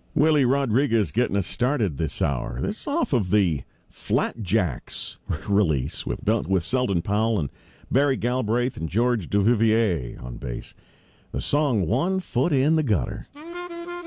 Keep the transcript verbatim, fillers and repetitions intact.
Willie Rodriguez getting us started this hour. This is off of the Flat Jacks release with with Selden Powell and Barry Galbraith and George Duvivier on bass. The song One Foot in the Gutter.